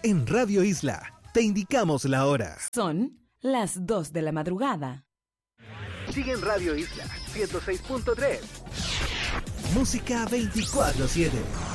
En Radio Isla, te indicamos la hora. Son las 2 de la madrugada. Sigue en Radio Isla 106.3. Música 24/7.